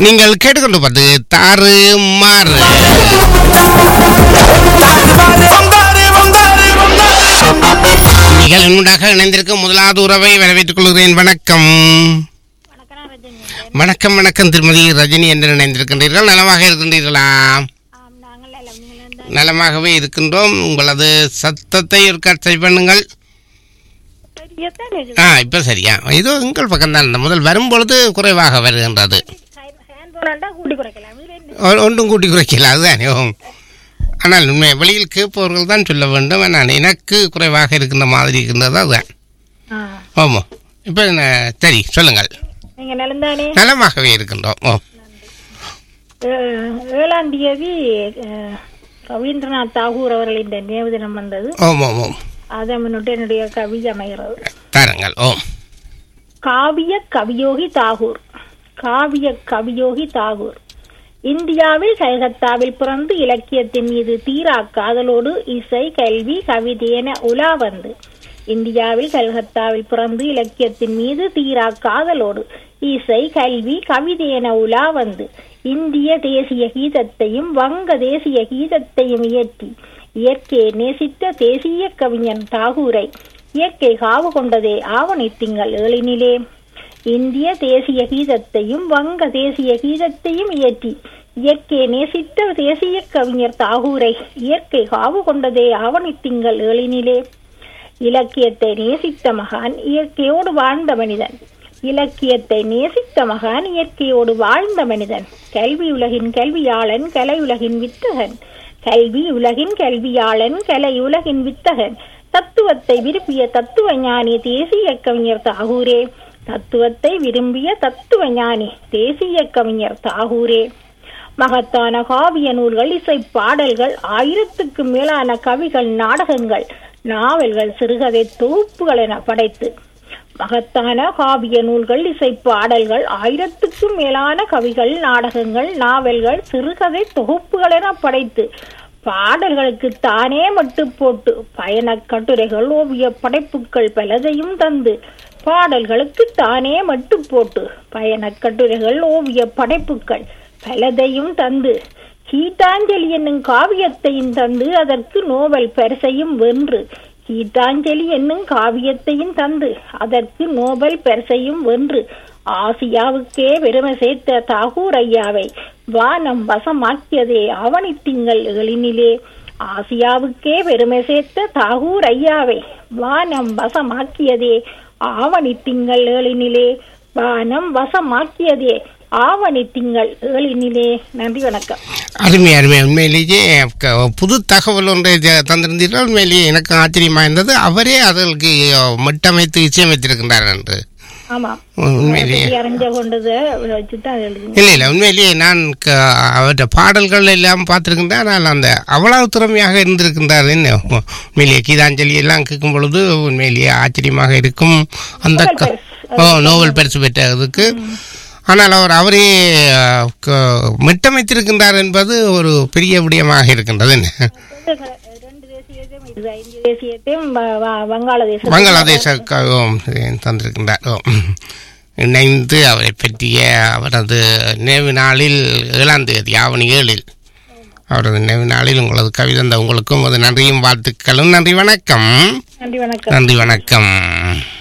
நீங்கள் கேட்டுக்கொண்டிருப்பது தாறு மாறு. நிகழ்வுடாக இணைந்திருக்கும் முதலாவது உறவை வரவேற்றுக் கொள்கிறேன். வணக்கம். வணக்கம் வணக்கம் திருமதி ரஜினி என்று இணைந்திருக்கின்றீர்கள். நலமாக இருக்கின்றீர்களா? நலமாகவே இருக்கின்றோம். உங்களது சத்தத்தை ஒரு கட்சை பண்ணுங்கள். இப்ப சரியா? இது உங்கள் பக்கம் தான். முதல் வரும்பொழுது குறைவாக வருகின்றது. ஒன்றும் கூட்டி குறைக்கல, அதுதானே. ஆனால் உண்மை வெளியில் கேட்பவர்கள் தான் சொல்ல வேண்டும். நான் எனக்கு குறைவாக இருக்கின்ற மாதிரி இருக்கின்றது, அதுதான். ஆமாம். இப்ப சரி, சொல்லுங்கள். நலமாகவே இருக்கின்றோம். 7ஆம் தேதி ரவீந்திரநாத் தாகூர் அவர்களின் நினைவு தினம் வந்தது. அதை முன்னிட்டு என்னுடைய கவி அமைகிறது. தாருங்கள். காவிய கவியோகி தாகூர். காவிய கவியோகி தாகூர் இந்தியாவில் கல்கத்தாவில் பிறந்து இலக்கியத்தின் மீது தீரா காதலோடு இசை கல்வி கவிதையென உலா வந்து. இந்தியாவில் கல்கத்தாவில் பிறந்து இலக்கியத்தின் மீது தீரா காதலோடு இசை கல்வி கவிதையென உலா வந்து இந்திய தேசிய கீதத்தையும் வங்க தேசிய கீதத்தையும் இயற்றி இயற்கையை நேசித்த தேசிய கவிஞன் தாகூரை இயற்கை காவு கொண்டதே ஆவணி திங்கள் 7 இந்திய தேசிய கீதத்தையும் வங்க தேசிய கீதத்தையும் இயற்றி இயற்கையை நேசித்த தேசிய கவிஞர் தாகூரை இயற்கை காவு கொண்டதே ஆவணி திங்கள் 7 இலக்கியத்தை நேசித்த மகான் இயற்கையோடு வாழ்ந்த மனிதன். இலக்கியத்தை நேசித்த மகான் இயற்கையோடு வாழ்ந்த மனிதன். கல்வி உலகின் கல்வியாளன் கலை உலகின் வித்தகன். கல்வி உலகின் கல்வியாளன் கலை உலகின் வித்தகன். தத்துவத்தை விரும்பிய தத்துவ ஞானி தேசிய கவிஞர் தாகூரே. தத்துவத்தை விரும்பிய தத்துவ ஞானி தேசிய கவிஞர் தாகூரே. மகத்தான காவிய நூல்கள் இசை பாடல்கள் 1000க்கும் மேலான கவிகள் நாடகங்கள் நாவல்கள் சிறுகதை தொகுப்புகள் என படைத்து மகத்தான காவிய நூல்கள் இசை பாடல்கள் 1000க்கும் மேலான கவிகள் நாடகங்கள் நாவல்கள் சிறுகதை தொகுப்புகள் என படைத்து பாடல்களுக்கு தானே மட்டு போட்டு பயண கட்டுரைகள் ஓவிய படைப்புகள் பலதையும் தந்து பாடல்களுக்கு தானே மட்டு போட்டு பயண கட்டுரைகள் ஓவிய படைப்புகள் பலதையும் தந்து கீதாஞ்சலி என்னும் காவியத்தையும் தந்து அதற்கு நோபல் பரிசையும் வென்று கீதாஞ்சலி என்னும் காவியத்தையும் தந்து அதற்கு நோபல் பரிசையும் வென்று ஆசியாவுக்கே பெருமை சேர்த்த தாகூர் ஐயாவை வானம் வசமாக்கியதே ஆவணி திங்கள் 7 ஆசியாவுக்கே பெருமை சேர்த்த தாகூர் ஐயாவை வானம் வசமாக்கியதே ஆவணி திங்கள் 7 வானம் வசமாக்கியதே ஆவணி திங்கள் 7. நன்றி, வணக்கம். அருமை அருமை. உண்மையிலேயே புது தகவல் ஒன்றை தந்திருந்தீர்கள். உண்மையிலேயே எனக்கு ஆச்சரியமா இருந்தது. அவரே அதற்கு மட்டமைத்து இசையமைத்திருக்கின்றார் என்று. இல்ல உண்மையிலேயே நான் அவற்றை பாடல்கள் எல்லாம் பார்த்திருக்கின்றேன். ஆனால் அந்த அவ்வளவு திறமையாக இருந்திருக்கின்றார். உண்மையிலேயே கீதாஞ்சலி எல்லாம் கேட்கும் பொழுது உண்மையிலேயே ஆச்சரியமாக இருக்கும். அந்த நோபல் பரிசு பெற்றதுக்கு. ஆனால் அவரே மிட்டமைத்திருக்கின்றார் என்பது ஒரு பெரிய விடயமாக இருக்கின்றது. வங்காளதேச தந்திருக்கின்றார். இணைந்து அவரை பற்றிய அவரது நினைவு நாளில் 7ஆம் தேதி ஆவணி 7 அவரது நினைவு நாளில் உங்களது கவிதை உங்களுக்கும் அது நன்றியும் வாழ்த்துக்களும். நன்றி, வணக்கம். நன்றி, வணக்கம். நன்றி, வணக்கம்.